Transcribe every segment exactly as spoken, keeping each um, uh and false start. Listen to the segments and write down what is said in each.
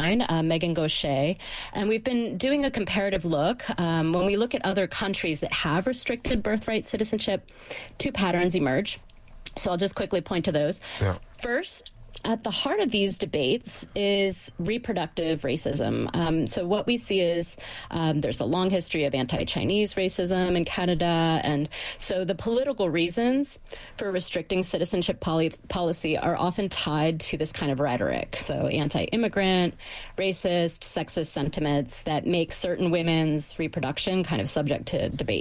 mine, uh, Megan Gaucher, and we've been doing a comparative look. Um, when we look at other countries that have restricted birthright citizenship, two patterns emerge. So I'll just quickly point to those. Yeah. First, at the heart of these debates is reproductive racism. Um, so what we see is um, there's a long history of anti-Chinese racism in Canada. And so the political reasons for restricting citizenship poly- policy are often tied to this kind of rhetoric. So anti-immigrant, racist, sexist sentiments that make certain women's reproduction kind of subject to debate.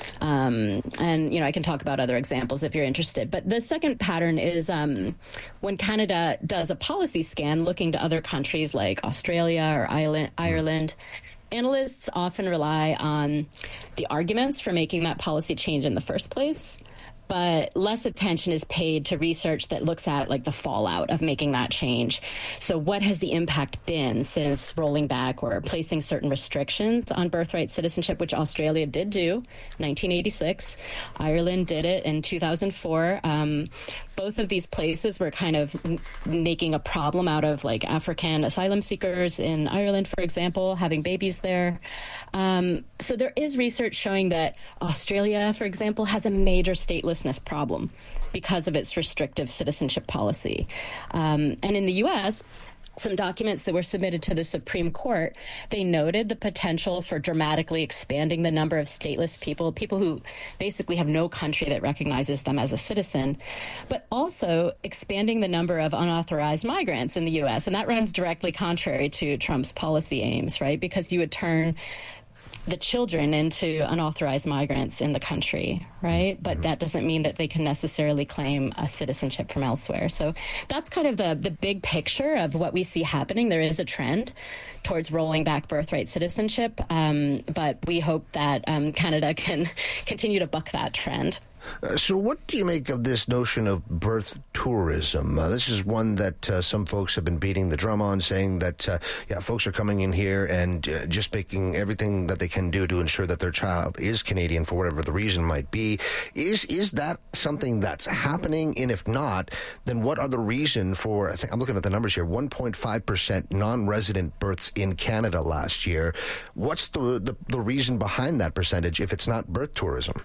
Um, and, you know, I can talk about other examples if you're interested. But the second pattern is um, when Canada does a policy scan looking to other countries like Australia or Ireland, Ireland, analysts often rely on the arguments for making that policy change in the first place. But less attention is paid to research that looks at like the fallout of making that change. So what has the impact been since rolling back or placing certain restrictions on birthright citizenship, which Australia did do in nineteen eighty-six. Ireland did it in two thousand four. Um, both of these places were kind of m- making a problem out of like African asylum seekers in Ireland, for example, having babies there. Um, so there is research showing that Australia, for example, has a major statelessness problem because of its restrictive citizenship policy. Um, and in the U S, some documents that were submitted to the Supreme Court, they noted the potential for dramatically expanding the number of stateless people, people who basically have no country that recognizes them as a citizen, but also expanding the number of unauthorized migrants in the U S. And that runs directly contrary to Trump's policy aims, right? Because you would turn the children into unauthorized migrants in the country, right? But that doesn't mean that they can necessarily claim a citizenship from elsewhere. So that's kind of the, the big picture of what we see happening. There is a trend towards rolling back birthright citizenship, um, but we hope that um, Canada can continue to buck that trend. Uh, so what do you make of this notion of birth tourism? Uh, this is one that uh, some folks have been beating the drum on, saying that, uh, yeah, folks are coming in here and uh, just making everything that they can do to ensure that their child is Canadian for whatever the reason might be. Is is that something that's happening? And if not, then what are the reason for, I think I'm looking at the numbers here, one point five percent non-resident births in Canada last year. What's the, the, the reason behind that percentage if it's not birth tourism?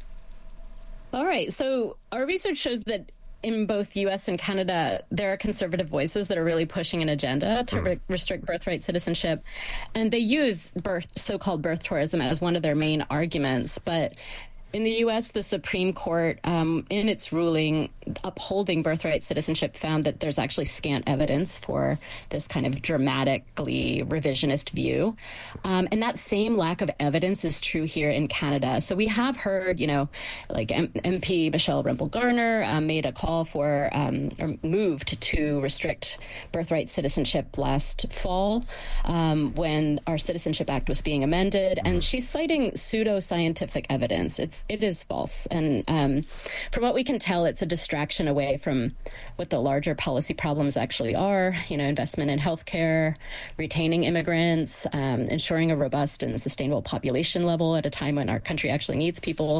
All right. So our research shows that in both U S and Canada, there are conservative voices that are really pushing an agenda to re- restrict birthright citizenship. And they use birth, so-called birth tourism as one of their main arguments. But in the U S, the Supreme Court, um, in its ruling upholding birthright citizenship, found that there's actually scant evidence for this kind of dramatically revisionist view. Um, and that same lack of evidence is true here in Canada. So we have heard, you know, like M- MP Michelle Rempel-Garner um, made a call for um, or moved to restrict birthright citizenship last fall um, when our Citizenship Act was being amended. And she's citing pseudoscientific evidence. It's It is false. And um, from what we can tell, it's a distraction away from what the larger policy problems actually are, you know, investment in healthcare, retaining immigrants, um, ensuring a robust and sustainable population level at a time when our country actually needs people.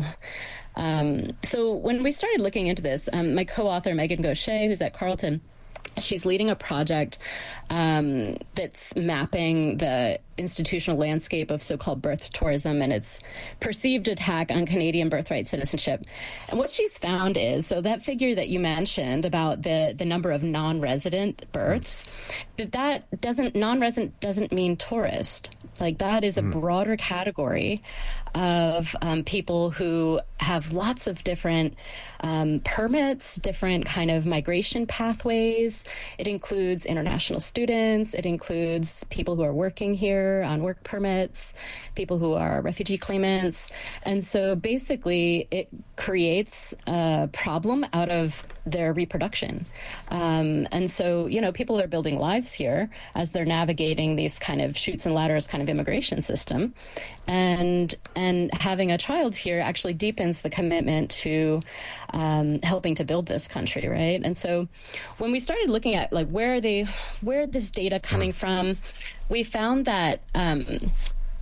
Um, so when we started looking into this, um, my co-author, Megan Gaucher, who's at Carleton, she's leading a project um, that's mapping the institutional landscape of so-called birth tourism and its perceived attack on Canadian birthright citizenship. And what she's found is, so that figure that you mentioned about the, the number of non-resident births, that that doesn't, non-resident doesn't mean tourist. Like that is a broader category of um, people who have lots of different um, permits, different kind of migration pathways. It includes international students. It includes people who are working here on work permits, people who are refugee claimants. And so basically it creates a problem out of their reproduction. Um, and so, you know, people are building lives here as they're navigating these kind of chutes and ladders kind of immigration system. And and having a child here actually deepens the commitment to um, helping to build this country, right? And so when we started looking at like where are they, where is this data coming from, we found that um,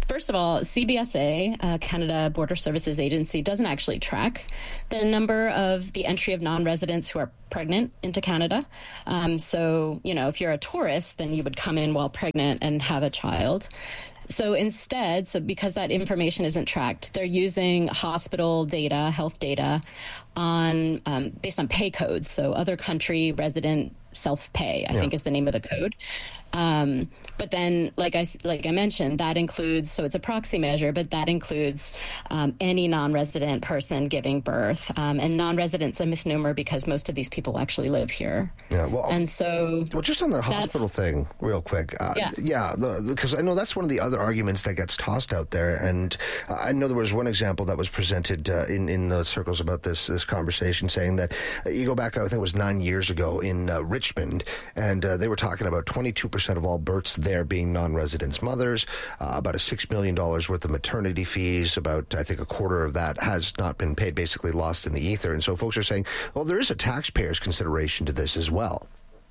First of all, C B S A, uh, Canada Border Services Agency, doesn't actually track the number of the entry of non-residents who are pregnant into Canada. Um, so, you know, if you're a tourist, then you would come in while pregnant and have a child. So instead, so because that information isn't tracked, they're using hospital data, health data, on um, based on pay codes. So other country resident self-pay, I yeah. think is the name of the code. Um, but then, like I, like I mentioned, that includes, so it's a proxy measure, but that includes um, any non-resident person giving birth. Um, and non-resident's a misnomer because most of these people actually live here. Yeah, well, and so... Well, just on the hospital thing, real quick. Uh, yeah. Yeah, because I know that's one of the other arguments that gets tossed out there. And uh, I know there was one example that was presented uh, in, in the circles about this, this conversation, saying that uh, you go back, I think it was nine years ago in uh, Richmond, and uh, they were talking about twenty-two percent of all births there being non-residents mothers, uh, about a six million dollars worth of maternity fees, about, I think, a quarter of that has not been paid, basically lost in the ether. And so folks are saying, well, there is a taxpayer's consideration to this as well.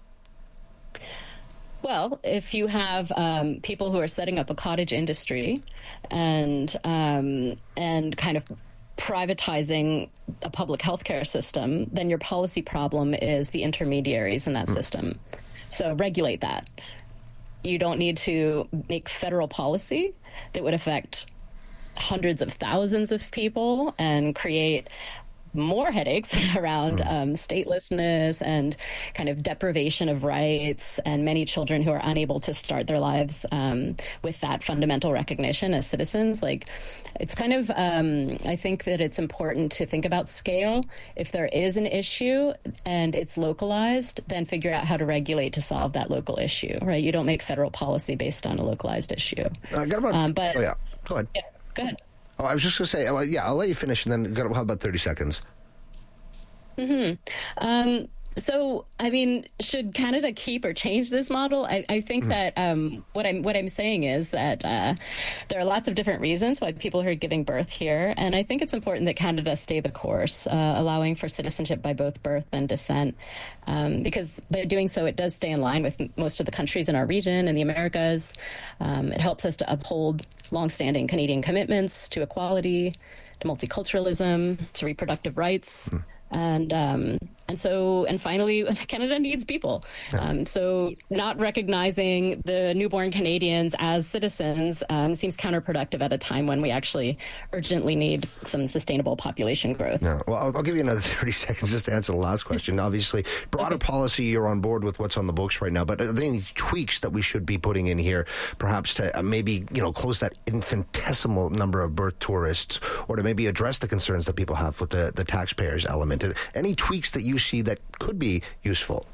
Well, if you have um, people who are setting up a cottage industry and um, and kind of privatizing a public healthcare system, then your policy problem is the intermediaries in that mm. system. So regulate that. You don't need to make federal policy that would affect hundreds of thousands of people and create more headaches around um, statelessness and kind of deprivation of rights, and many children who are unable to start their lives um, with that fundamental recognition as citizens. Like, it's kind of, um, I think that it's important to think about scale. If there is an issue and it's localized, then figure out how to regulate to solve that local issue, right? You don't make federal policy based on a localized issue. Uh, got about, um, but, oh, yeah. Go ahead. Yeah, go ahead. Oh, I was just going to say, well, yeah, I'll let you finish, and then got, how about thirty seconds? Mm-hmm. Um, so, I mean, should Canada keep or change this model? I, I think mm-hmm. that um, what I'm what I'm saying is that uh, there are lots of different reasons why people are giving birth here, and I think it's important that Canada stay the course, uh, allowing for citizenship by both birth and descent, um, because by doing so, it does stay in line with most of the countries in our region and the Americas. Um, it helps us to uphold longstanding Canadian commitments to equality, to multiculturalism, to reproductive rights. Mm-hmm. And um, and so and finally, Canada needs people. Um, so not recognizing the newborn Canadians as citizens um, seems counterproductive at a time when we actually urgently need some sustainable population growth. Yeah. Well, I'll, I'll give you another thirty seconds just to answer the last question. Obviously, broader okay. policy, you're on board with what's on the books right now, but are there any tweaks that we should be putting in here, perhaps to uh, maybe, you know, close that infinitesimal number of birth tourists, or to maybe address the concerns that people have with the, the taxpayers element? Any tweaks that you see that could be useful?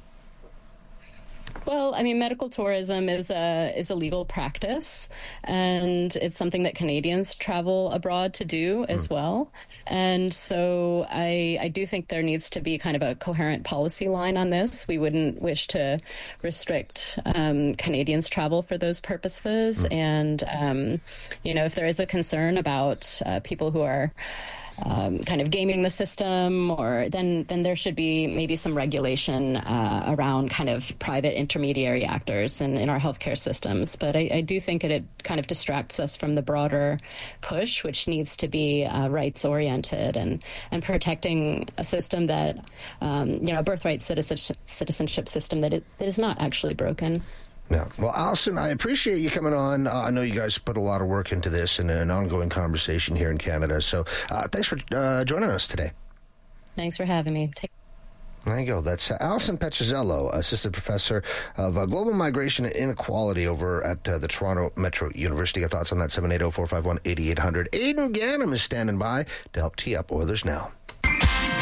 Well, I mean, medical tourism is a is a legal practice, and it's something that Canadians travel abroad to do as mm. well. And so I I do think there needs to be kind of a coherent policy line on this. We wouldn't wish to restrict um, Canadians' travel for those purposes. Mm. And, um, you know, if there is a concern about uh, people who are Um, kind of gaming the system, or then then there should be maybe some regulation uh, around kind of private intermediary actors in, in our healthcare systems. But I, I do think that it kind of distracts us from the broader push, which needs to be uh, rights oriented and, and protecting a system that, um, you know, a birthright citizenship, citizenship system that, it, that is not actually broken. Yeah. Well, Alison, I appreciate you coming on. Uh, I know you guys put a lot of work into this and an ongoing conversation here in Canada. So uh, thanks for uh, joining us today. Thanks for having me. Take- there you go. That's uh, Alison Petrozello, Assistant Professor of uh, Global Migration and Inequality over at uh, the Toronto Metro University. Got thoughts on that? seven eight zero, four five one, eight eight zero zero. Aidan Gannam is standing by to help tee up Oilers Now.